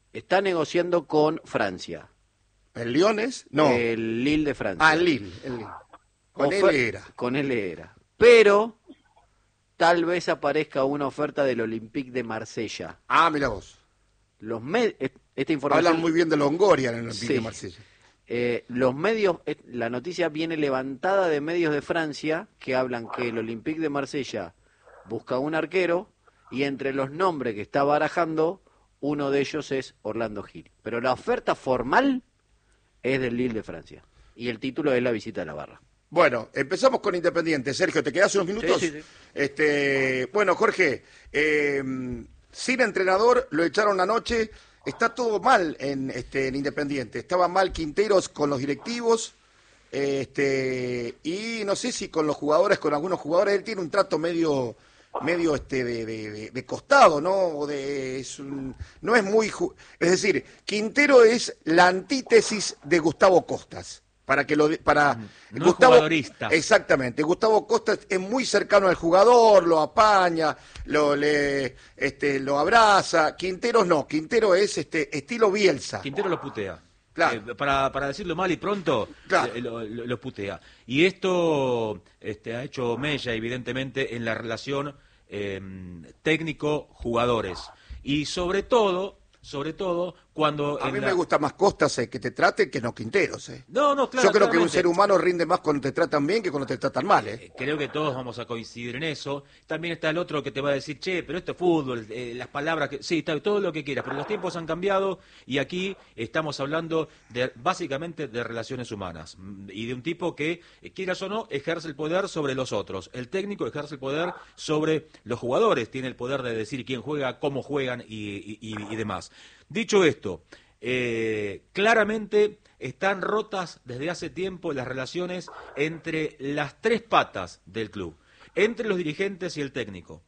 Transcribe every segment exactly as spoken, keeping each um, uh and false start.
está negociando con Francia. ¿El Lyonés? No. El Lille de Francia. Ah, el Lille. El Lille. Con Ofer- él era. Con él era. Pero tal vez aparezca una oferta del Olympique de Marsella. Ah, mira vos. Los med- esta información... Hablan muy bien de Longoria en el Olympique Sí. de Marsella. Eh, los medios, eh, la noticia viene levantada de medios de Francia que hablan que el Olympique de Marsella busca un arquero y entre los nombres que está barajando, uno de ellos es Orlando Gil. Pero la oferta formal es del Lille de Francia y el título es La visita de la barra. Bueno, empezamos con Independiente. Sergio, ¿te quedás unos minutos? Sí, sí, sí. Este, bueno, Jorge, eh, sin entrenador, lo echaron anoche. Está todo mal en, este, en Independiente. Estaba mal Quinteros con los directivos, este, y no sé si con los jugadores, con algunos jugadores. Él tiene un trato medio, medio este, de, de, de, de costado, ¿no? O de, es un, no es muy, ju- es decir, Quintero es la antítesis de Gustavo Costas. Para que lo de- para No Gustavo, es jugadorista. Exactamente, Gustavo Costa es muy cercano al jugador, lo apaña, lo le este lo abraza. Quinteros no, Quintero es este estilo Bielsa. Quintero lo putea. Claro. Eh, para, para decirlo mal y pronto, Claro. eh, lo, lo- lo putea. Y esto este, ha hecho mella, evidentemente, en la relación eh, técnico-jugadores. Y sobre todo, sobre todo, cuando... A en mí la- me gusta más Costas eh, que te traten que no Quinteros. Eh. No, no, claro. Yo creo que un claramente. ser humano rinde más cuando te tratan bien que cuando te tratan mal. Eh. Eh, Creo que todos vamos a coincidir en eso. También está el otro que te va a decir, che, pero esto es fútbol, eh, las palabras, que sí, está, todo lo que quieras, pero los tiempos han cambiado y aquí estamos hablando de básicamente de relaciones humanas mm, y de un tipo que, eh, quieras o no, ejerce el poder sobre los otros. El técnico ejerce el poder sobre los jugadores, tiene el poder de decir quién juega, cómo juegan y, y- y- y demás. Dicho esto, eh, claramente están rotas desde hace tiempo las relaciones entre las tres patas del club, entre los dirigentes y el técnico,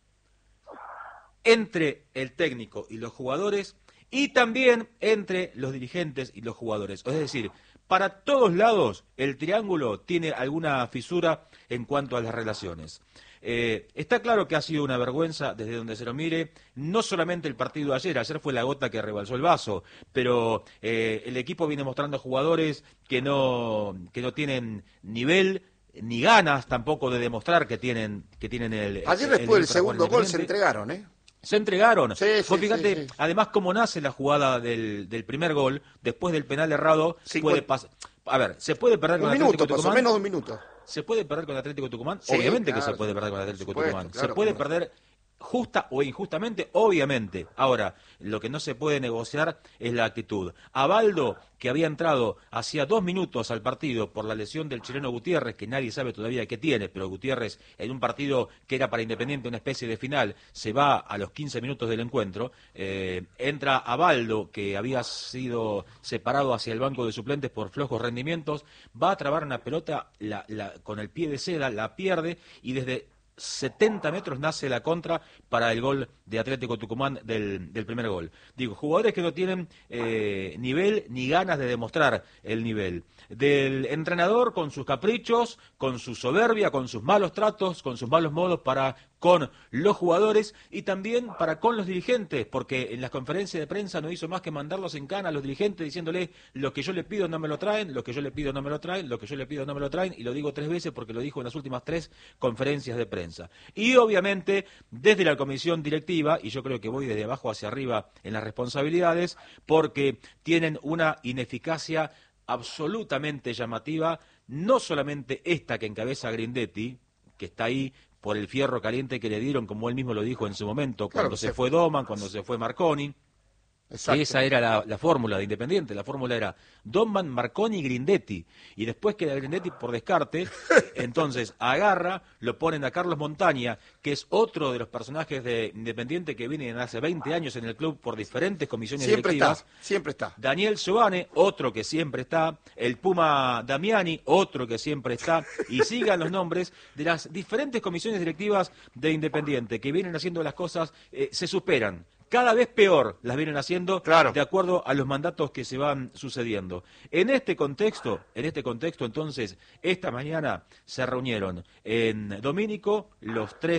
entre el técnico y los jugadores y también entre los dirigentes y los jugadores. Es decir, para todos lados el triángulo tiene alguna fisura en cuanto a las relaciones. Eh, está claro que ha sido una vergüenza desde donde se lo mire, no solamente el partido de ayer, ayer fue la gota que rebalsó el vaso, pero eh, el equipo viene mostrando jugadores que no, que no tienen nivel ni ganas tampoco de demostrar que tienen, que tienen el... Ayer el después del nivel para jugar segundo en gol se Independiente. entregaron, ¿eh? Se entregaron. Sí, sí, Vos fíjate, sí, sí. además, cómo nace la jugada del, del primer gol, después del penal errado, Cincu- puede pasar. A ver, ¿se puede perder con Un el minuto, Atlético pasó Tucumán? menos de un minuto. ¿Se puede perder con el Atlético Tucumán? Sí, Obviamente claro, que se puede sí, perder con el por Atlético supuesto, Tucumán. claro, se puede cómo no. perder justa o injustamente, obviamente. Ahora, lo que no se puede negociar es la actitud. Abaldo, que había entrado hacía dos minutos al partido por la lesión del chileno Gutiérrez, que nadie sabe todavía qué tiene, pero Gutiérrez en un partido que era para Independiente una especie de final, se va a los quince minutos del encuentro, eh, entra Abaldo, que había sido separado hacia el banco de suplentes por flojos rendimientos, va a trabar una pelota la, la, con el pie de seda, la pierde y desde setenta metros nace la contra para el gol de Atlético Tucumán del, del primer gol. Digo, jugadores que no tienen eh, nivel ni ganas de demostrar el nivel. Del entrenador con sus caprichos, con su soberbia, con sus malos tratos, con sus malos modos para con los jugadores y también para con los dirigentes, porque en las conferencias de prensa no hizo más que mandarlos en cana a los dirigentes diciéndole lo que yo le pido no me lo traen, lo que yo le pido no me lo traen, lo que yo le pido no me lo traen, y lo digo tres veces porque lo dijo en las últimas tres conferencias de prensa. Y obviamente desde la comisión directiva, y yo creo que voy desde abajo hacia arriba en las responsabilidades, porque tienen una ineficacia absolutamente llamativa, no solamente esta que encabeza Grindetti, que está ahí por el fierro caliente que le dieron, como él mismo lo dijo en su momento, Claro cuando que se se fue Doman, cuando se fue Marconi. Exacto. Esa era la, la fórmula de Independiente, la fórmula era Doman, Marconi, Grindetti, y después queda Grindetti por descarte, entonces agarra, lo ponen a Carlos Montaña, que es otro de los personajes de Independiente que vienen hace veinte años en el club por diferentes comisiones Siempre directivas. está, siempre está. Daniel Giovane, otro que siempre está, el Puma Damiani, otro que siempre está, y sigan los nombres de las diferentes comisiones directivas de Independiente, que vienen haciendo las cosas, eh, se superan. Cada vez peor las vienen haciendo Claro. de acuerdo a los mandatos que se van sucediendo. En este contexto, en este contexto, entonces, esta mañana se reunieron en Domínico los tres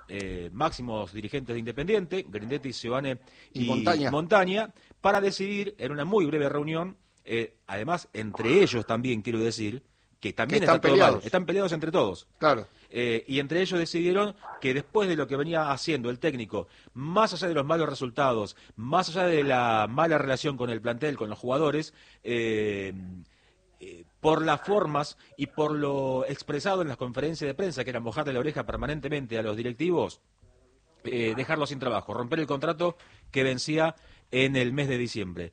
eh, máximos dirigentes de Independiente, Grindetti, Giovane y, y Montaña. Montaña, para decidir en una muy breve reunión, eh, además entre ellos también quiero decir, que también que están está todo peleados. mal, están peleados entre todos. Claro. Eh, y entre ellos decidieron que después de lo que venía haciendo el técnico, más allá de los malos resultados, más allá de la mala relación con el plantel, con los jugadores, eh, eh, por las formas y por lo expresado en las conferencias de prensa, que era mojarle la oreja permanentemente a los directivos, eh, dejarlos sin trabajo, romper el contrato que vencía en el mes de diciembre.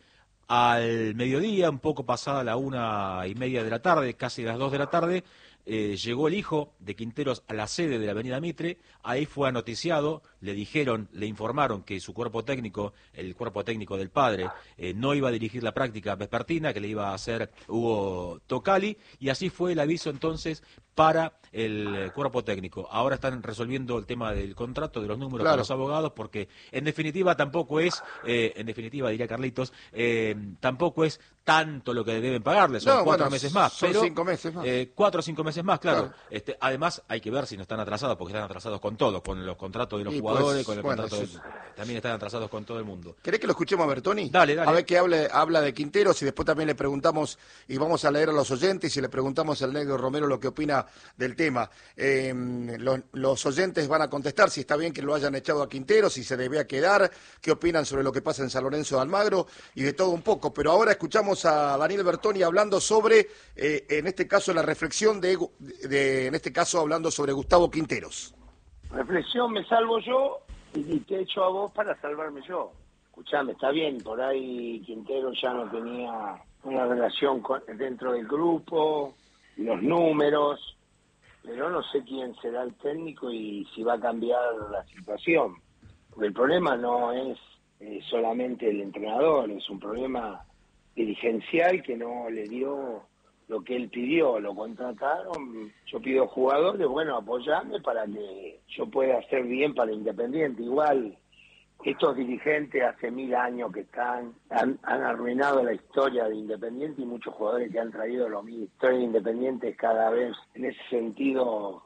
Al mediodía, un poco pasada la una y media de la tarde, casi las dos de la tarde, eh, llegó el hijo de Quinteros a la sede de la Avenida Mitre, ahí fue anoticiado, le dijeron, le informaron que su cuerpo técnico, el cuerpo técnico del padre, eh, no iba a dirigir la práctica vespertina, que le iba a hacer Hugo Tocali, y así fue el aviso entonces para el cuerpo técnico. Ahora están resolviendo el tema del contrato, de los números Claro. con los abogados, porque en definitiva tampoco es, eh, en definitiva diría Carlitos, eh, tampoco es tanto lo que deben pagarle, son No, cuatro bueno, meses más, son pero cinco meses más. Eh, cuatro o cinco meses más, claro. Claro. Este, además hay que ver si no están atrasados, porque están atrasados con todo, con los contratos de los Y jugadores, pues, con el bueno, contrato eso de- también están atrasados con todo el mundo. ¿Querés que lo escuchemos a Bertoni? Dale, dale. A ver qué hable, habla de Quinteros y después también le preguntamos, y vamos a leer a los oyentes y le preguntamos al negro Romero lo que opina del tema. Eh, los, los oyentes van a contestar si está bien que lo hayan echado a Quinteros, si se debía quedar, qué opinan sobre lo que pasa en San Lorenzo de Almagro y de todo un poco. Pero ahora escuchamos a Daniel Bertoni hablando sobre, eh, en este caso, la reflexión de, de, en este caso, hablando sobre Gustavo Quinteros. Reflexión, me salvo yo y te echo a vos para salvarme yo. Escuchame, está bien, por ahí Quintero ya no tenía una relación con, dentro del grupo, los números, pero no sé quién será el técnico y si va a cambiar la situación. Porque el problema no es eh, solamente el entrenador, es un problema dirigencial que no le dio lo que él pidió, lo contrataron, yo pido jugadores, bueno, apoyame para que yo pueda hacer bien para Independiente. Igual, estos dirigentes hace mil años que están, han, han arruinado la historia de Independiente y muchos jugadores que han traído lo mismo. La historia de Independiente es cada vez, en ese sentido,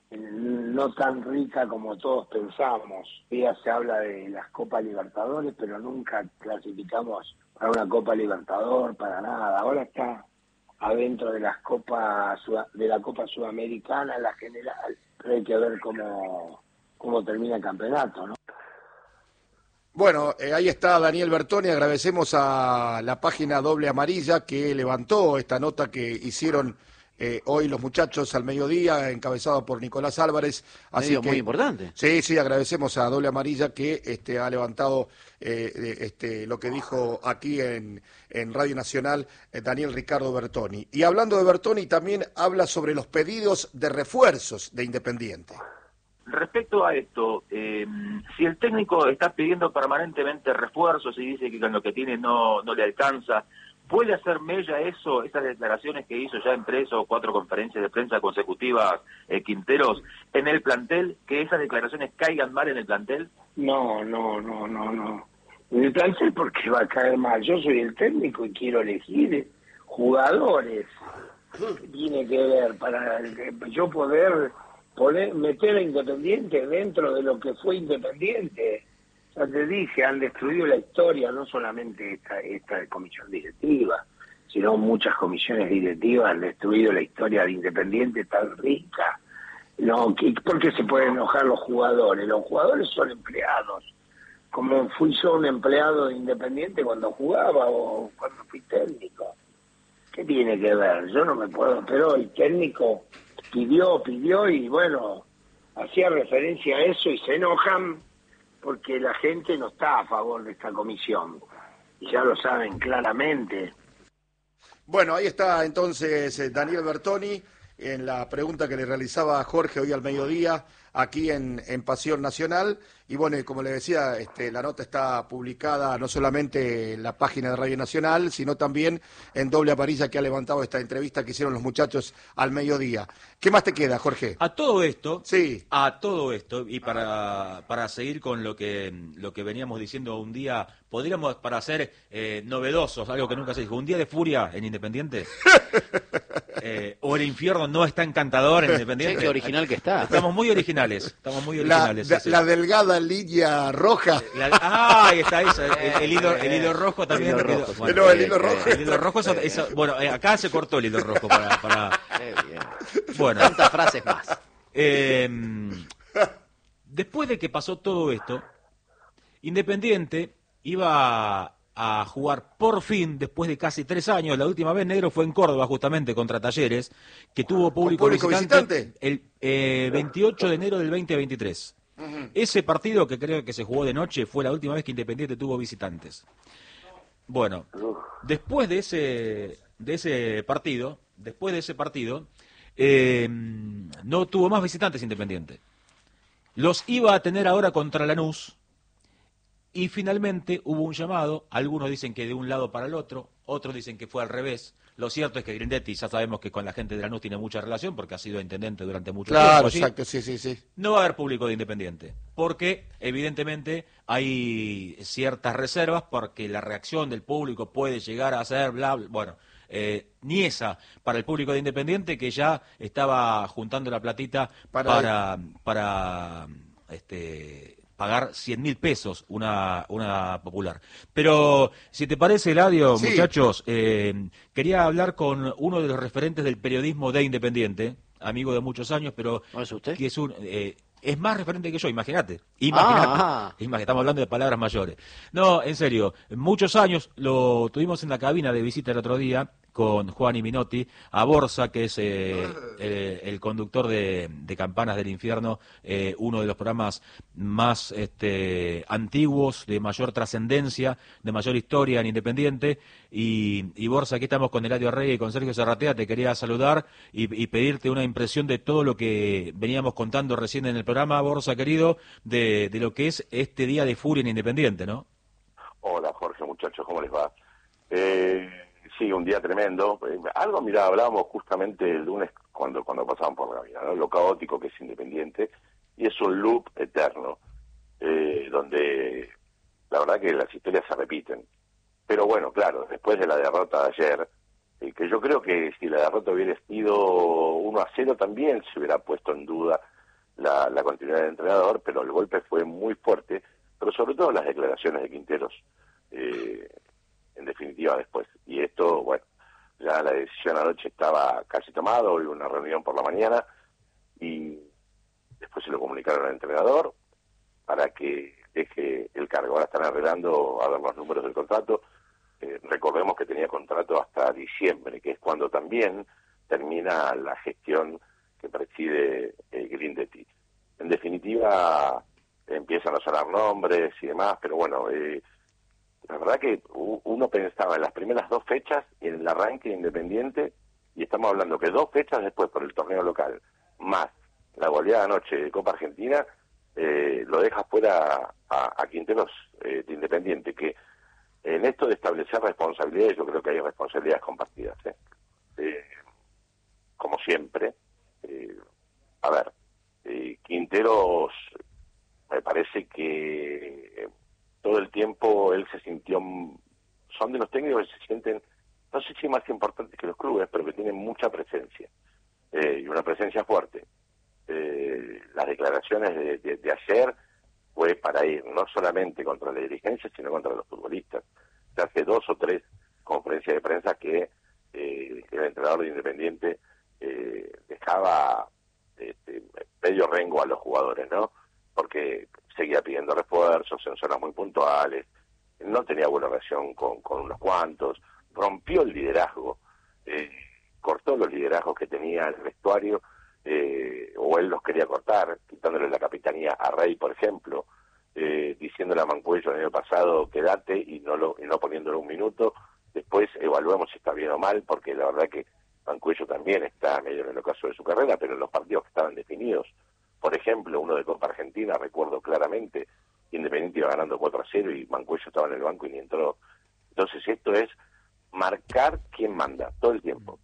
no tan rica como todos pensamos. Ya se habla de las Copas Libertadores, pero nunca clasificamos para una Copa Libertador, para nada. Ahora está adentro de las copas de la Copa Sudamericana, la general, pero hay que ver cómo, cómo termina el campeonato, ¿no? Bueno, eh, ahí está Daniel Bertoni, agradecemos a la página Doble Amarilla que levantó esta nota que hicieron eh, hoy los muchachos al mediodía, encabezado por Nicolás Álvarez. Así Medio que, muy importante. Sí, sí, agradecemos a Doble Amarilla que este, ha levantado eh, este, lo que dijo aquí en, en Radio Nacional eh, Daniel Ricardo Bertoni. Y hablando de Bertoni, también habla sobre los pedidos de refuerzos de Independiente. Respecto a esto, eh, si el técnico está pidiendo permanentemente refuerzos y dice que con lo que tiene no, no le alcanza, ¿puede hacer mella eso, esas declaraciones que hizo ya en tres o cuatro conferencias de prensa consecutivas eh, Quinteros, en el plantel, que esas declaraciones caigan mal en el plantel? No, no, no, no, no. En el plantel porque va a caer mal. Yo soy el técnico y quiero elegir jugadores. ¿Qué tiene que ver para yo poder poner, meter a Independiente dentro de lo que fue Independiente? Ya te dije, han destruido la historia, no solamente esta, esta comisión directiva, sino muchas comisiones directivas han destruido la historia de Independiente tan rica. No, ¿por qué se pueden enojar los jugadores? Los jugadores son empleados, como fui yo un empleado de Independiente cuando jugaba o cuando fui técnico. ¿Qué tiene que ver? Yo no me puedo, pero el técnico pidió, pidió y bueno, hacía referencia a eso y se enojan porque la gente no está a favor de esta comisión. Y ya lo saben claramente. Bueno, ahí está entonces eh, Daniel Bertoni en la pregunta que le realizaba a Jorge hoy al mediodía aquí en, en Pasión Nacional. Y bueno, y como le decía, este, la nota está publicada no solamente en la página de Radio Nacional, sino también en Doble Amarilla, que ha levantado esta entrevista que hicieron los muchachos al mediodía. ¿Qué más te queda, Jorge? A todo esto, Sí. a todo esto, y para, para seguir con lo que, lo que veníamos diciendo un día, podríamos, para ser eh, novedosos, algo que nunca se dijo, un día de furia en Independiente. Eh, o el infierno no está encantador en Independiente. Che, qué original que está. Estamos muy originales, estamos muy La, originales. de- sí, la sí. delgada línea roja. La- ah, ahí está, eso, el, el hilo, el hilo rojo también. El hilo el rojo. bueno, No, el eh, hilo rojo. el hilo rojo, eso- eso- bueno, eh, acá se cortó el hilo rojo para... para Qué bien. bueno, Tantas frases más. eh, después de que pasó todo esto, Independiente iba a jugar por fin, después de casi tres años, la última vez negro fue en Córdoba justamente contra Talleres, que tuvo público, público visitante, visitante? el eh, veintiocho de enero del veinte veintitrés. Ese partido, que creo que se jugó de noche, fue la última vez que Independiente tuvo visitantes. Bueno, después de ese, de ese partido, después de ese partido, eh, no tuvo más visitantes Independiente. Los iba a tener ahora contra Lanús, y finalmente hubo un llamado. Algunos dicen que de un lado para el otro, otros dicen que fue al revés. Lo cierto es que Grindetti, ya sabemos que con la gente de Lanús tiene mucha relación porque ha sido intendente durante mucho tiempo Claro, allí. exacto, sí, sí, sí. No va a haber público de Independiente, porque evidentemente hay ciertas reservas porque la reacción del público puede llegar a ser bla, bla, bueno, eh, ni esa para el público de Independiente, que ya estaba juntando la platita Para- para, para, este pagar cien mil pesos una, una popular. Pero, si te parece, Eladio, Sí. muchachos, eh, quería hablar con uno de los referentes del periodismo de Independiente, amigo de muchos años, pero ¿No es usted? que es un eh, es más referente que yo, imagínate. Imagínate. Ah, ah. Imag- Estamos hablando de palabras mayores. No, en serio, muchos años lo tuvimos en la cabina de visita el otro día con Juan y Minotti a Borsa, que es eh, eh, el conductor de, de Campanas del Infierno, eh, uno de los programas más este, antiguos, de mayor trascendencia, de mayor historia en Independiente. Y, y Borsa, aquí estamos con Eladio Rey y con Sergio Serratea. Te quería saludar y, y pedirte una impresión de todo lo que veníamos contando recién en el programa, Borsa, querido, de, de lo que es este día de furia en Independiente, ¿no? Hola Jorge, muchachos, ¿cómo les va? Eh, sí, un día tremendo. Eh, algo, mirá, hablábamos justamente el lunes cuando cuando pasaban por la vida, ¿no? Lo caótico que es Independiente, y es un loop eterno, eh, donde la verdad que las historias se repiten. Pero bueno, claro, después de la derrota de ayer, eh, que yo creo que si la derrota hubiera sido uno a cero también se hubiera puesto en duda la, la continuidad del entrenador, pero el golpe fue muy fuerte, pero sobre todo las declaraciones de Quinteros, eh, en definitiva después. Y esto, bueno, ya la decisión anoche estaba casi tomada, hubo una reunión por la mañana y después se lo comunicaron al entrenador para que deje el cargo. Ahora están arreglando a ver los números del contrato. Eh, recordemos que tenía contrato hasta diciembre, que es cuando también termina la gestión que preside eh, Grindetti. En definitiva, empiezan a sonar nombres y demás, pero bueno, eh, la verdad que uno pensaba en las primeras dos fechas y en el arranque Independiente, y estamos hablando que dos fechas después por el torneo local, más la goleada anoche de Copa Argentina, eh, lo deja fuera a, a Quinteros eh, de Independiente, que en esto de establecer responsabilidades, yo creo que hay responsabilidades compartidas, ¿eh? Eh, como siempre. Eh, a ver, eh, Quinteros, me parece que todo el tiempo él se sintió, son de los técnicos que se sienten, no sé si más importantes que los clubes, pero que tienen mucha presencia, eh, y una presencia fuerte. Eh, las declaraciones de, de, de ayer fue para ir no solamente contra la dirigencia, sino contra los futbolistas. Se hace dos o tres conferencias de prensa que eh, el entrenador de Independiente eh, dejaba este, medio rengo a los jugadores, ¿no? Porque seguía pidiendo refuerzos en zonas muy puntuales, no tenía buena relación con, con unos cuantos, rompió el liderazgo, eh, cortó los liderazgos que tenía el vestuario, eh, o él los quería cortar, quitándole la capitanía a Rey, por ejemplo, eh, diciéndole a Mancuello el año pasado quédate y no lo y no poniéndole un minuto. Después evaluamos si está bien o mal, porque la verdad que Mancuello también está medio en el ocaso de su carrera, pero en los partidos que estaban definidos, por ejemplo, uno de Copa Argentina, recuerdo claramente, Independiente iba ganando cuatro a cero y Mancuello estaba en el banco y ni entró. Entonces esto es marcar quién manda todo el tiempo.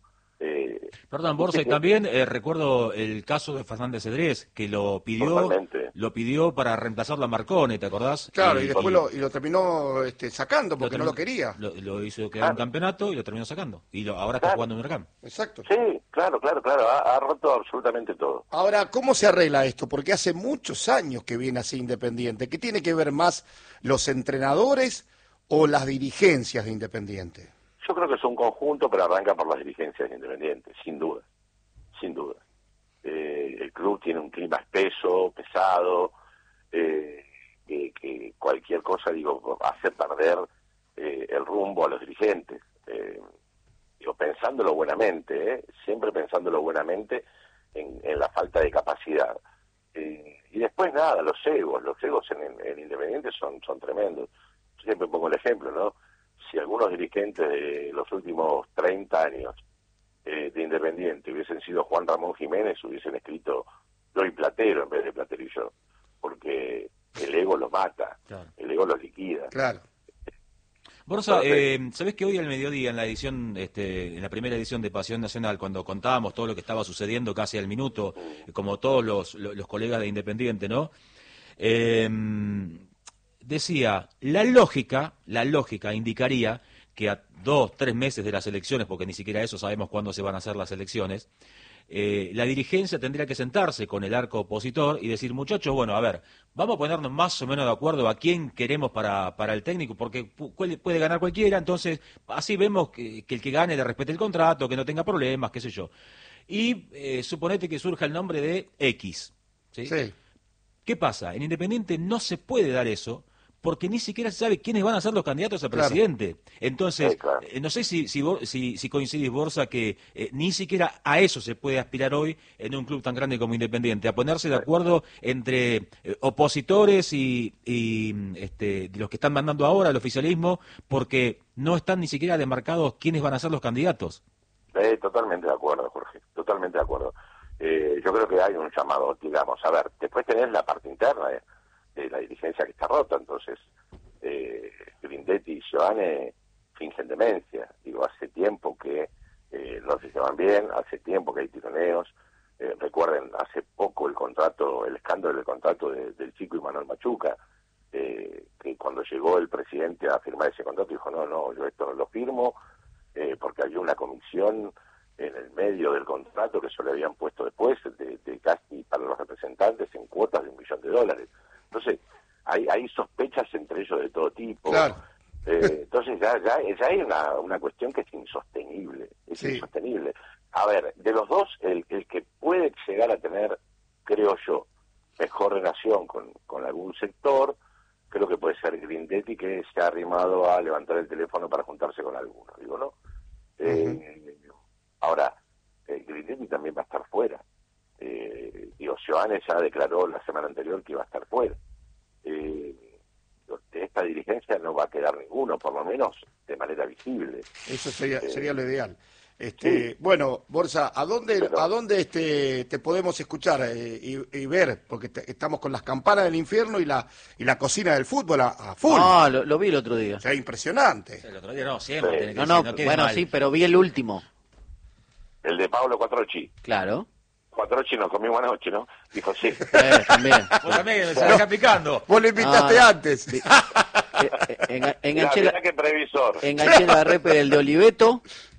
Eh, Perdón, Borja, y también eh, recuerdo el caso de Fernández Cedrés, que lo pidió Totalmente. lo pidió para reemplazarlo a Marcone, ¿te acordás? Claro, Eh, y después lo, y lo terminó este, sacando porque terminó- no lo quería. Lo, lo hizo quedar en Claro. campeonato y lo terminó sacando. Y lo, ahora está Claro. jugando en Huracán. Exacto. Sí, claro, claro, claro, ha, ha roto absolutamente todo. Ahora, ¿cómo se arregla esto? Porque hace muchos años que viene así Independiente. ¿Qué tiene que ver más los entrenadores o las dirigencias de Independiente? Yo creo que es un conjunto, pero arranca por las dirigencias independientes, sin duda, sin duda. Eh, el club tiene un clima espeso, pesado, eh, que, que cualquier cosa, digo, hace perder eh, el rumbo a los dirigentes. Eh, digo, pensándolo buenamente, ¿eh? Siempre pensándolo buenamente en, en la falta de capacidad. Eh, y después nada, los egos, los egos en, en, en Independiente son, son tremendos. Yo siempre pongo el ejemplo, ¿no? Si algunos dirigentes de los últimos treinta años eh, de Independiente hubiesen sido Juan Ramón Jiménez, hubiesen escrito yo y Platero en vez de Platero y yo, porque el ego los mata, Claro. el ego los liquida. Claro. Borja, Entonces- eh, ¿sabés que hoy al mediodía, en la edición, este, en la primera edición de Pasión Nacional, cuando contábamos todo lo que estaba sucediendo casi al minuto, como todos los, los, los colegas de Independiente, ¿no? Eh, decía, la lógica, la lógica indicaría que a dos, tres meses de las elecciones, porque ni siquiera eso sabemos cuándo se van a hacer las elecciones, eh, la dirigencia tendría que sentarse con el arco opositor y decir, muchachos, bueno, a ver, vamos a ponernos más o menos de acuerdo a quién queremos para, para el técnico, porque pu- puede, puede ganar cualquiera, entonces así vemos que, que el que gane le respete el contrato, que no tenga problemas, qué sé yo. Y eh, suponete que surja el nombre de X. ¿Sí? Sí. ¿Qué pasa? En Independiente no se puede dar eso porque ni siquiera se sabe quiénes van a ser los candidatos a Claro. presidente. Entonces, Sí, claro. eh, no sé si, si, vos- si, si coincidís, Borja, que eh, ni siquiera a eso se puede aspirar hoy en un club tan grande como Independiente, a ponerse de acuerdo entre eh, opositores y, y, mm, este, de los que están mandando ahora al oficialismo, porque no están ni siquiera demarcados quiénes van a ser los candidatos. Eh, totalmente de acuerdo, Jorge, totalmente de acuerdo. Eh, yo creo que hay un llamado, digamos, a ver, después tenés la parte interna de, de la dirigencia que está rota, entonces eh, Grindetti y Giovane fingen demencia. Digo, hace tiempo que eh, no se llevan bien, hace tiempo que hay tironeos. Eh, recuerden, hace poco el contrato, el escándalo del contrato de, del Chico y Manuel Machuca, eh, que cuando llegó el presidente a firmar ese contrato dijo, no, no, yo esto no lo firmo, eh, porque había una comisión en el medio del contrato que se le habían puesto después de, de casi para los representantes en cuotas de un millón de dólares. Entonces, hay, hay sospechas entre ellos de todo tipo. Claro. Eh, entonces ya, ya, ya hay una, una cuestión que es insostenible, es Sí. insostenible. A ver, de los dos, el, el que puede llegar a tener, creo yo, mejor relación con, con algún sector, creo que puede ser Grindetti, que se ha arrimado a levantar el teléfono para juntarse con alguno, digo, ¿no? Eh, ahora, eh, Grindetti también va a estar fuera. Eh, digo, Giovane ya declaró la semana anterior que iba a estar fuera. Eh, de esta dirigencia no va a quedar ninguno, por lo menos de manera visible. Eso sería, Eh, sería lo ideal. Este, sí. Bueno, Borja, ¿a dónde, Pero- a dónde este, te podemos escuchar eh, y, y ver? Porque te- estamos con las campanas del infierno y la, y la cocina del fútbol a, a full. Ah, lo, lo vi el otro día. O sea, impresionante. El otro día no, siempre Sí. tiene que No, decir, no, quede bueno, mal. sí, pero vi el último. El de Pablo Quattrochi. Claro. Quattrochi nos comimos anoche, ¿no? Dijo, sí. Eh, también. Vos también, se deja picando. Vos lo invitaste Ah, no. antes. Vi- eh, eh, enga- Mirá, enganché, mirá la, qué previsor. enganché la repe del de Oliveto.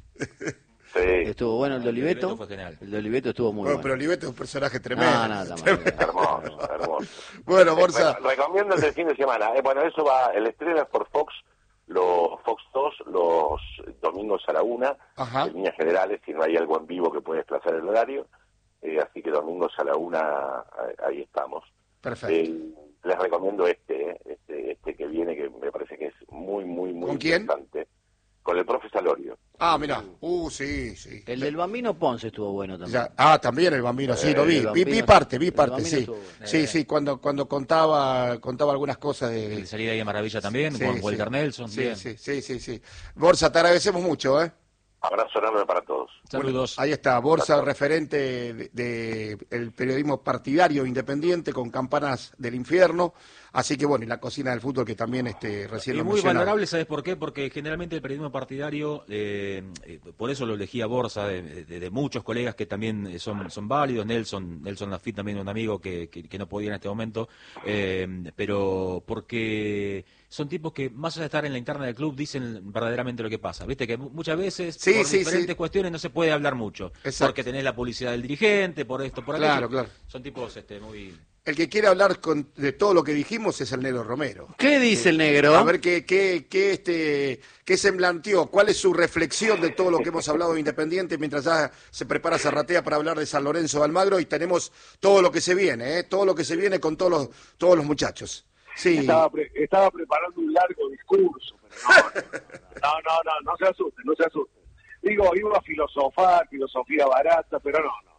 Sí. Estuvo bueno el de El de Oliveto Oliveto. fue genial. El de Oliveto estuvo muy Bueno, bueno. pero Oliveto es un personaje tremendo. No, no, está mal. Hermoso, hermoso. Bueno, Eh, Borja, re- recomiendo el del fin de semana. Eh, bueno, eso va, el estreno es por Fox, los Fox dos, los domingos a la una, Ajá. en líneas generales, si no hay algo en vivo que puede desplazar el horario. Eh, así que domingos a la una, eh, ahí estamos. perfecto. Eh, les recomiendo este, eh, este, este que viene, que me parece que es muy, muy, muy ¿Con quién? interesante. Con el profe Salorio. Ah, mirá. Uh, sí, sí. El del Bambino Ponce estuvo bueno también. Ya- ah, también el Bambino, sí, lo vi. El Vi, vi Bambino- parte, vi el parte, Bambino sí. estuvo bueno. Sí, sí, cuando, cuando contaba, contaba algunas cosas de... El salida ahí de maravilla también, Sí, con sí. Walter Nelson. Sí, bien. sí, sí, sí, sí. Borja, te agradecemos mucho, ¿eh? Abrazo enorme para todos. Saludos. Ahí está, Borja, referente de, de el periodismo partidario independiente con Campanas del Infierno. Así que bueno, y la cocina del fútbol que también este, recién Y lo muy mencionaba. valorable, ¿sabes por qué? Porque generalmente el periodismo partidario, eh, eh, por eso lo elegía Borsa, de, de, de muchos colegas que también eh, son, son válidos, Nelson, Nelson Lafitte también un amigo que, que, que no podía en este momento, eh, pero porque son tipos que más allá de estar en la interna del club dicen verdaderamente lo que pasa. Viste que muchas veces Sí, por sí, diferentes sí. cuestiones no se puede hablar mucho, Exacto. porque tenés la publicidad del dirigente, por esto, por aquello. Claro, claro. Son tipos este, muy... El que quiere hablar con, de todo lo que dijimos es el Negro Romero. ¿Qué dice el negro? A ver qué, qué, qué, este, qué semblanteó, cuál es su reflexión de todo lo que hemos hablado de Independiente mientras ya se prepara Zarratea para hablar de San Lorenzo de Almagro y tenemos todo lo que se viene, ¿eh? todo lo que se viene con todos los, todos los muchachos. Sí. Estaba, pre- estaba preparando un largo discurso, pero no, no, no, no, no, no se asusten, no se asusten. Digo, iba a filosofar, filosofía barata, pero no, no.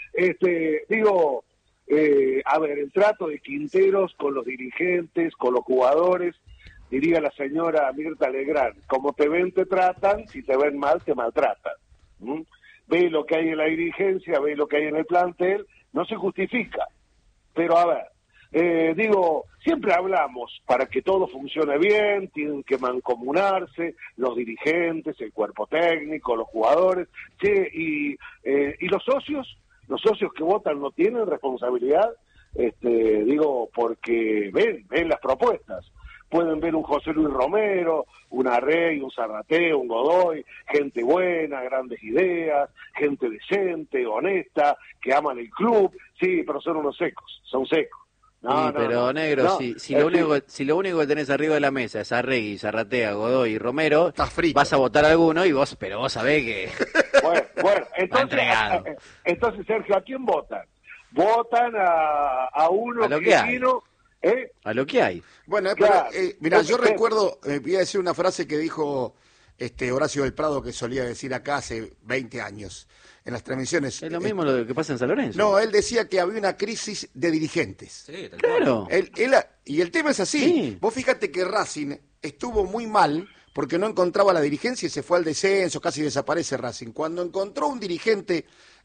Este, digo, eh, a ver, el trato de Quinteros con los dirigentes, con los jugadores, diría la señora Mirta Legrand, como te ven te tratan, si te ven mal te maltratan. ¿Mm? Ve lo que hay en la dirigencia, ve lo que hay en el plantel, no se justifica. Pero a ver, eh, digo, siempre hablamos, para que todo funcione bien, tienen que mancomunarse los dirigentes, el cuerpo técnico, los jugadores, che, y, eh, y los socios, los socios que votan no tienen responsabilidad, este, digo, porque ven, ven las propuestas. Pueden ver un José Luis Romero, un Arrey, un Zarratea, un Godoy, gente buena, grandes ideas, gente decente, honesta, que aman el club, sí, pero son unos secos, son secos. No, Sí, no, pero no, negro, no, si, si, es lo decir, único, que- si lo único que tenés arriba de la mesa es Arregui, Zarratea, Godoy y Romero, Estás frito. vas a votar a alguno y vos, pero vos sabés que... Bueno, bueno, entonces, entregado. entonces Sergio, ¿a quién votan? Votan a, a uno A lo que que hay. vino, ¿eh? A lo que hay. Bueno, eh, Claro. pero, eh, mirá, yo Porque- recuerdo, eh, voy a decir una frase que dijo este Horacio del Prado que solía decir acá hace veinte años en las transmisiones. Es lo Eh, mismo lo que pasa en San Lorenzo. No, él decía que había una crisis de dirigentes. Sí, tal cual. Claro. Él- él- y el tema es así. Sí. Vos fíjate que Racing estuvo muy mal porque no encontraba la dirigencia y se fue al descenso, casi desaparece Racing. Cuando encontró un dirigente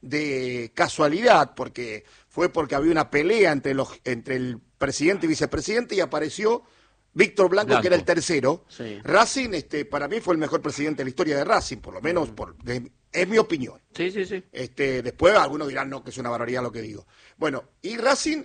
de casualidad, porque fue porque había una pelea entre los entre el presidente y vicepresidente y apareció Víctor Blanco, Blanco. que era el tercero. Sí. Racing, este, para mí fue el mejor presidente de la historia de Racing, por lo menos por, de- es mi opinión. Sí, sí, sí. Este, después algunos dirán no, que es una barbaridad lo que digo. Bueno, y Racing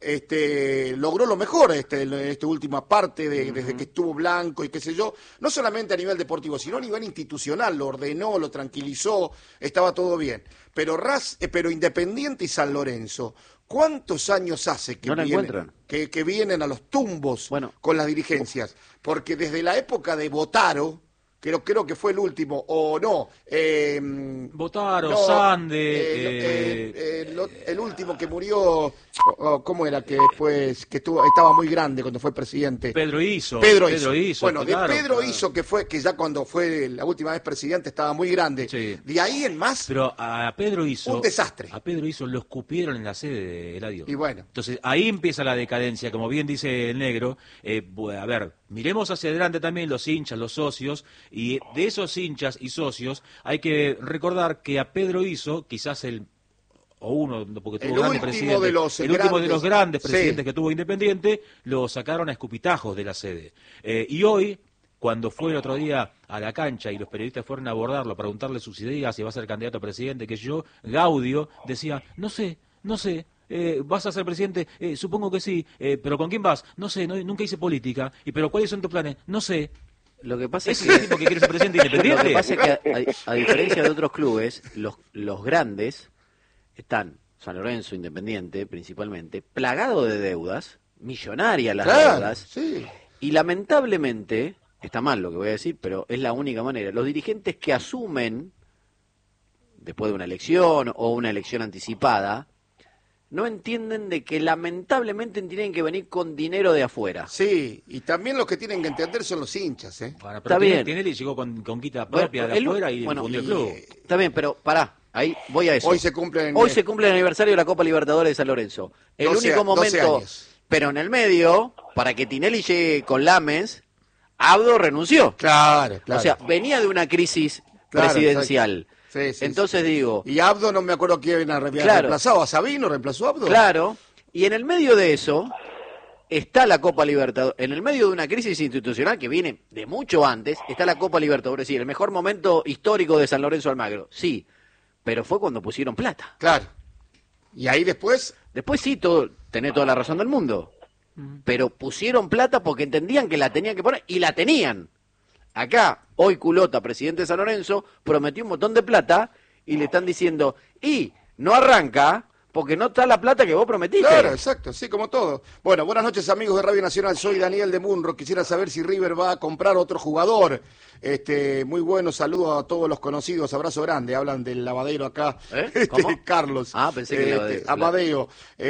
este, logró lo mejor este, en esta última parte, de, desde que estuvo Blanco y qué sé yo, no solamente a nivel deportivo, sino a nivel institucional, lo ordenó, lo tranquilizó, estaba todo bien. Pero, Raz, eh, pero Independiente y San Lorenzo, ¿cuántos años hace que, No la vienen, encuentran. que, que vienen a los tumbos Bueno. con las dirigencias? Porque desde la época de Botaro, creo, creo que fue el último, o no. Eh, Botaro, no, Sande, eh, eh, eh, el, el último que murió, oh, ¿cómo era? Que después, que estuvo, estaba muy grande cuando fue presidente. Pedro Iso. Pedro, Pedro Iso. Iso, Bueno, claro, de Pedro claro. Iso, que fue, que ya cuando fue la última vez presidente estaba muy grande. Sí. De ahí en más, Pero a Pedro Iso... Un desastre. A Pedro Iso lo escupieron en la sede de Eladio. Y bueno. Entonces, ahí empieza la decadencia, como bien dice el negro. Eh, bu- a ver, miremos hacia adelante también los hinchas, los socios, y de esos hinchas y socios hay que recordar que a Pedro Iso, quizás el o uno, porque tuvo El grandes último presidentes, de los el último de los grandes, grandes sí. presidentes que tuvo Independiente, lo sacaron a escupitajos de la sede. Eh, y hoy, cuando fue el otro día a la cancha y los periodistas fueron a abordarlo, a preguntarle sus ideas, si va a ser candidato a presidente, que yo, Gaudio decía, no sé, no sé, eh, ¿vas a ser presidente? Eh, supongo que sí, eh, pero ¿con quién vas? No sé, no, nunca hice política, y pero ¿cuáles son tus planes? No sé. Lo que pasa es ¿Ese es el que... tipo que quiere ser presidente Lo independiente? que pasa es que, a, a diferencia de otros clubes, los, los grandes están, San Lorenzo, Independiente, principalmente, plagados de deudas, millonarias las claro, deudas, sí. y lamentablemente, está mal lo que voy a decir, pero es la única manera, los dirigentes que asumen, después de una elección o una elección anticipada, no entienden de que lamentablemente tienen que venir con dinero de afuera. Sí, y también los que tienen que entender son los hinchas, ¿eh? Bueno, Está pero Tinelli- bien. Tinelli llegó con, con quita Bueno, propia de el- afuera y bueno, fundió el y- club. Está bien, pero pará, ahí voy a eso. Hoy se cumplen, Hoy eh, se cumple el aniversario de la Copa Libertadores de San Lorenzo. El doce único a- doce momento, años. pero en el medio, para que Tinelli llegue con Lames, Abdo renunció. Claro, claro. O sea, venía de una crisis Claro, presidencial. Sí, sí, Entonces digo, Y Abdo, no me acuerdo quién había Claro. reemplazado. ¿A Sabino reemplazó a Abdo? claro, y en el medio de eso, está la Copa Libertadores. En el medio de una crisis institucional que viene de mucho antes, está la Copa Libertadores. Sí, el mejor momento histórico de San Lorenzo Almagro. Sí, pero fue cuando pusieron plata. Claro. Y ahí después... Después sí, todo, tenés toda la razón del mundo. Pero pusieron plata porque entendían que la tenían que poner y la tenían. Acá, hoy Culota, presidente de San Lorenzo, prometió un montón de plata y le están diciendo, y no arranca porque no está la plata que vos prometiste. Claro, exacto, sí, como todo. Bueno, buenas noches amigos de Radio Nacional, soy Daniel de Munro, quisiera saber si River va a comprar otro jugador. Este, muy bueno, saludo a todos los conocidos, abrazo grande, hablan del lavadero acá, ¿Eh? este, ¿Cómo? Carlos. Ah, pensé que este, lavadero. Amadeo,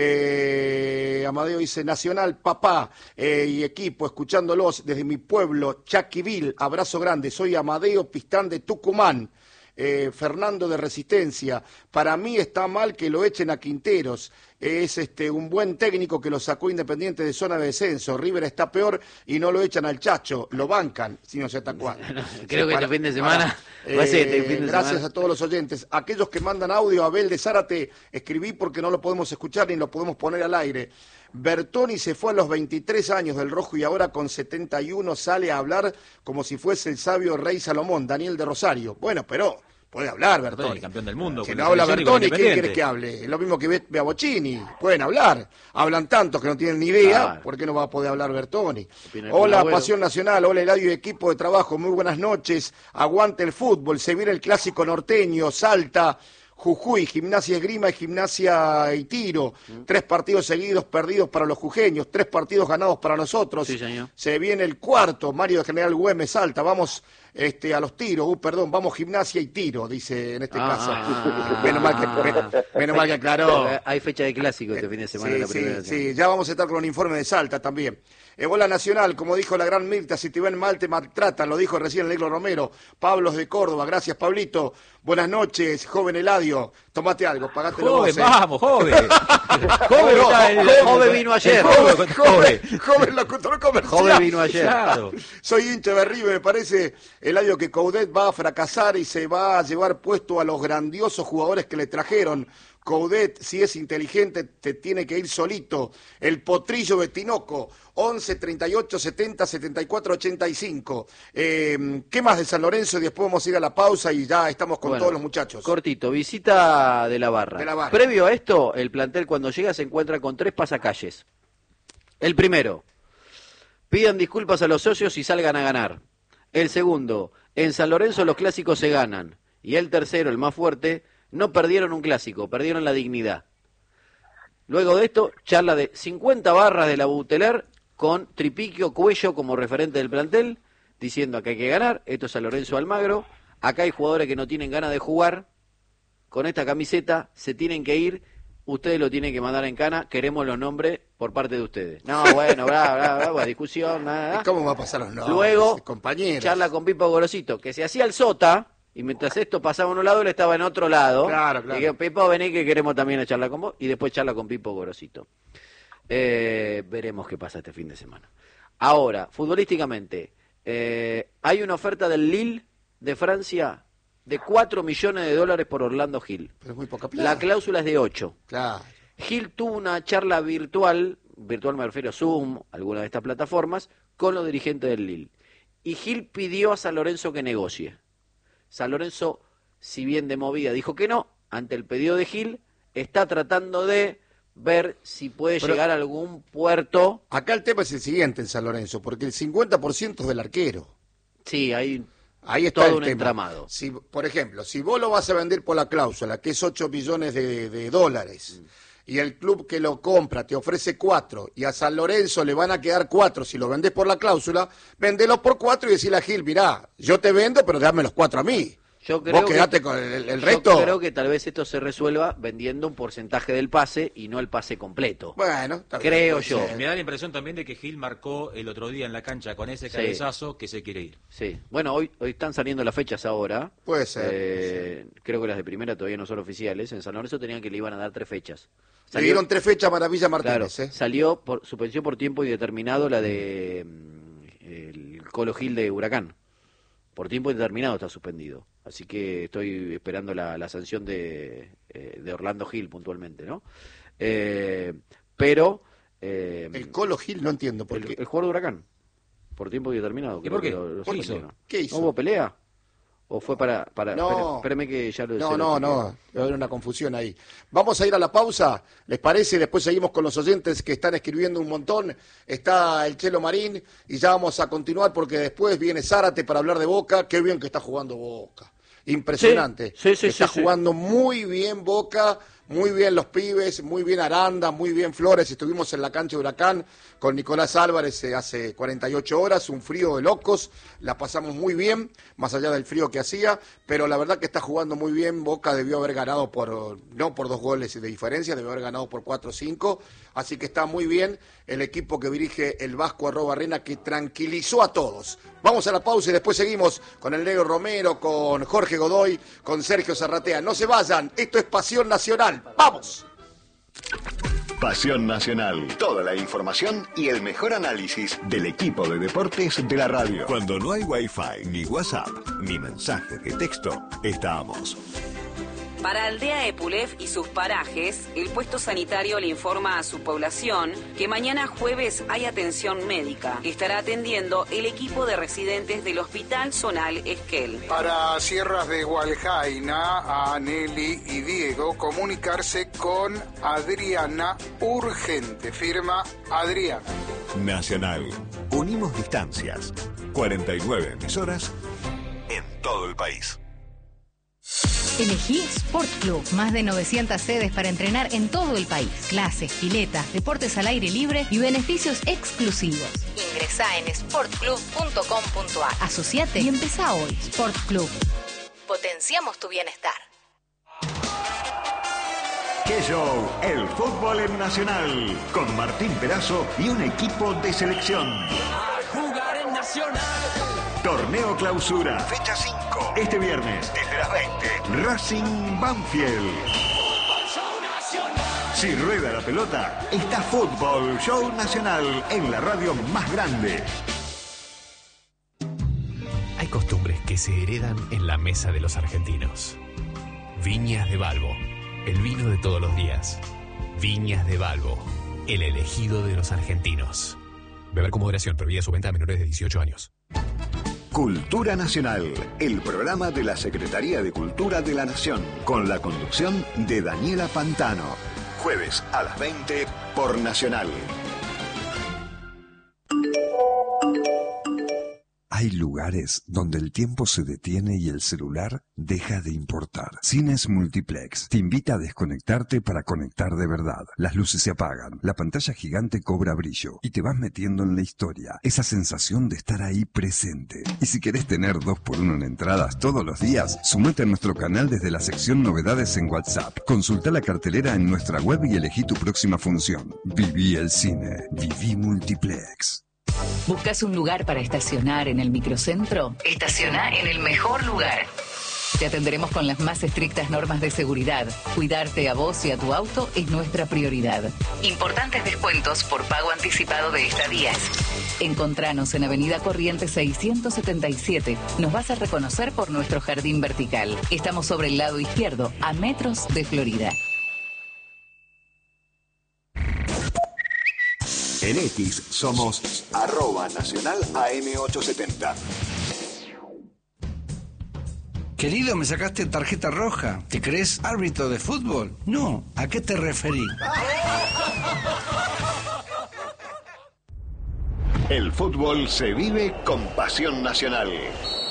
eh, Amadeo dice, Nacional, papá eh, y equipo, escuchándolos desde mi pueblo, Chaquivil, abrazo grande, soy Amadeo Pistán de Tucumán. Eh, Fernando de Resistencia, para mí está mal que lo echen a Quinteros, es este un buen técnico que lo sacó Independiente de zona de descenso, River está peor y no lo echan al Chacho, lo bancan, si no sé hasta cuándo. Creo que para, este fin de semana para, va a ser eh, este fin de gracias semana. a todos los oyentes, aquellos que mandan audio, Abel de Zárate, escribí porque no lo podemos escuchar ni lo podemos poner al aire. Bertoni se fue a los veintitrés años del Rojo y ahora con setenta y uno sale a hablar como si fuese el sabio rey Salomón, Daniel de Rosario. Bueno, pero puede hablar Bertoni. Bertoni, campeón del mundo. Si con no la habla selección y con Bertoni, ¿quién Independiente. quieres que hable? Es lo mismo que ve, ve a Bocini. Pueden hablar. Hablan tantos que no tienen ni idea. Claro. ¿Por qué no va a poder hablar Bertoni? Opina el Hola, Abuelo. Pasión Nacional. Hola, Eladio y equipo de trabajo. Muy buenas noches. Aguante el fútbol. Se viene el clásico norteño. Salta. Jujuy, Gimnasia Esgrima y Gimnasia y Tiro. Tres partidos seguidos perdidos para los jujeños, tres partidos ganados para nosotros. Sí, señor. Se viene el cuarto, Mario de General Güemes, Salta. Vamos este, a los tiros, uh, perdón, vamos Gimnasia y Tiro, dice en este Ah, caso. ah, menos, mal que, menos, menos mal que aclaró. Hay fecha de clásico este fin de semana. en la Sí, primera sí, nacional. sí, ya vamos a estar con un informe de Salta también. Eh, bola Nacional, como dijo la gran Mirta, si te ven mal te maltratan, lo dijo recién el Negro Romero. Pablos de Córdoba, gracias Pablito. Buenas noches, joven Eladio. Tomate algo, pagátelo Joven, vos. eh. vamos, joven. Joven, está el- joven vino ayer. el joven, Joven, joven locutor comercial. Joven vino ayer. Claro. Soy hincha de River, me parece, Eladio, que Coudet va a fracasar y se va a llevar puesto a los grandiosos jugadores que le trajeron. Coudet, si es inteligente, te tiene que ir solito. El potrillo de Tinoco, once, treinta y ocho, setenta, setenta y cuatro, ochenta y cinco. Eh, ¿Qué más de San Lorenzo? Y después vamos a ir a la pausa y ya estamos con Bueno, todos los muchachos. Cortito, visita de la barra. De la Barra. Previo a esto, el plantel cuando llega se encuentra con tres pasacalles. El primero, pidan disculpas a los socios y salgan a ganar. El segundo, en San Lorenzo los clásicos se ganan. Y el tercero, el más fuerte, no perdieron un clásico, perdieron la dignidad. Luego de esto, charla de cincuenta barras de la Buteler con Tripiquio Cuello como referente del plantel, diciendo que hay que ganar, esto es San Lorenzo Almagro, acá hay jugadores que no tienen ganas de jugar, con esta camiseta se tienen que ir, ustedes lo tienen que mandar en cana, queremos los nombres por parte de ustedes. No, bueno, bla, bla, bla, bla, discusión, nada. ¿Y cómo va a pasar los nombres? Luego, compañeros? charla con Pipo Gorosito, que se hacía el sota, y mientras esto pasaba a un lado, él estaba en otro lado. Claro, claro. Y que, Pipo, vení que queremos también charlar con vos, y después charla con Pipo Gorosito. Eh, veremos qué pasa este fin de semana. Ahora, futbolísticamente, eh, hay una oferta del Lille de Francia de cuatro millones de dólares por Orlando Gil. Pero es muy poca plata. La cláusula es de ocho. Claro. Gil tuvo una charla virtual, virtual me refiero a Zoom, alguna de estas plataformas, con los dirigentes del Lille. Y Gil pidió a San Lorenzo que negocie. San Lorenzo, si bien de movida dijo que no, ante el pedido de Gil, está tratando de ver si puede Pero- llegar a algún puerto. Acá el tema es el siguiente en San Lorenzo, porque el cincuenta por ciento es del arquero. Sí, hay Ahí está todo el un tema. entramado. Si, por ejemplo, si vos lo vas a vender por la cláusula, que es ocho millones de, de dólares, Mm. y el club que lo compra te ofrece cuatro, y a San Lorenzo le van a quedar cuatro si lo vendés por la cláusula, vendelo por cuatro y decirle a Gil, mirá, yo te vendo, pero dame los cuatro a mí. Yo creo Vos que- quedate con el, el Yo resto. creo que tal vez esto se resuelva vendiendo un porcentaje del pase y no el pase completo. Bueno, está bien, Creo puede yo. ser. Me da la impresión también de que Gil marcó el otro día en la cancha con ese Sí. cabezazo que se quiere ir. Sí. Bueno, hoy hoy están saliendo las fechas ahora. Puede ser, Eh, creo que las de primera todavía no son oficiales. En San Lorenzo tenían que le iban a dar tres fechas. Le dieron tres fechas a Maravilla Claro, Martínez. ¿eh? salió por suspensión por tiempo indeterminado la de mm, el Colo Gil de Huracán. Por tiempo indeterminado está suspendido. Así que estoy esperando la, la sanción de, eh, de Orlando Gil puntualmente, ¿no? Eh, pero Eh, el Colo Gil no entiendo por el, qué. el jugador de Huracán, por tiempo determinado. ¿Y por qué? Lo, lo ¿Qué hizo? ¿Qué hizo? ¿No hubo pelea? ¿O fue para...? para No. Espérame que ya lo No, se no, lo no, hay una confusión ahí. Vamos a ir a la pausa, ¿les parece? Después seguimos con los oyentes que están escribiendo un montón. Está el Chelo Marín y ya vamos a continuar porque después viene Zárate para hablar de Boca. Qué bien que está jugando Boca. Impresionante. Sí, sí, sí, está sí, jugando sí. muy bien Boca, muy bien los pibes, muy bien Aranda, muy bien Flores. Estuvimos en la cancha de Huracán con Nicolás Álvarez eh, hace cuarenta y ocho horas, un frío de locos, la pasamos muy bien, más allá del frío que hacía, pero la verdad que está jugando muy bien. Boca debió haber ganado por, no por dos goles de diferencia, debió haber ganado por cuatro o cinco, así que está muy bien el equipo que dirige el Vasco Arrobarrena, que tranquilizó a todos. Vamos a la pausa y después seguimos con el Negro Romero, con Jorge Godoy, con Sergio Zarratea. No se vayan, esto es Pasión Nacional. ¡Vamos! Pasión Nacional. Toda la información y el mejor análisis del equipo de deportes de la radio. Cuando no hay Wi-Fi, ni WhatsApp, ni mensajes de texto, estamos. Para Aldea Epulef y sus parajes, el puesto sanitario le informa a su población que mañana jueves hay atención médica. Estará atendiendo el equipo de residentes del Hospital Zonal Esquel. Para Sierras de Hualjaina, a Nelly y Diego, comunicarse con Adriana urgente. Firma Adriana. Nacional. Unimos distancias. cuarenta y nueve emisoras en todo el país. Elegí Sport Club, más de novecientas sedes para entrenar en todo el país. Clases, piletas, deportes al aire libre y beneficios exclusivos. Ingresá en sport club punto com punto a r. Asociate y empezá hoy. Sport Club. Potenciamos tu bienestar. ¡Qué show! El fútbol en Nacional, con Martín Perazo y un equipo de selección. A jugar en Nacional. Torneo Clausura, fecha cinco. Este viernes, desde las veinte, Racing Banfield. Si rueda la pelota, está Fútbol Show Nacional en la radio más grande. Hay costumbres que se heredan en la mesa de los argentinos. Viñas de Balbo, el vino de todos los días. Viñas de Balbo, el elegido de los argentinos. Beber con moderación, prohibida su venta a menores de dieciocho años. Cultura Nacional, el programa de la Secretaría de Cultura de la Nación, con la conducción de Daniela Pantano. Jueves a las veinte por Nacional. Hay lugares donde el tiempo se detiene y el celular deja de importar. Cines Multiplex te invita a desconectarte para conectar de verdad. Las luces se apagan, la pantalla gigante cobra brillo y te vas metiendo en la historia. Esa sensación de estar ahí presente. Y si querés tener dos por uno en entradas todos los días, sumate a nuestro canal desde la sección Novedades en WhatsApp. Consulta la cartelera en nuestra web y elegí tu próxima función. Viví el cine. Viví Multiplex. ¿Buscas un lugar para estacionar en el microcentro? Estaciona en el mejor lugar. Te atenderemos con las más estrictas normas de seguridad. Cuidarte a vos y a tu auto es nuestra prioridad. Importantes descuentos por pago anticipado de estadías. Encontranos en Avenida Corrientes seiscientos setenta y siete. Nos vas a reconocer por nuestro jardín vertical. Estamos sobre el lado izquierdo, a metros de Florida. En X somos arroba nacional A M ochocientos setenta. Querido, me sacaste tarjeta roja. ¿Te crees árbitro de fútbol? No. ¿A qué te referí? El fútbol se vive con Pasión Nacional.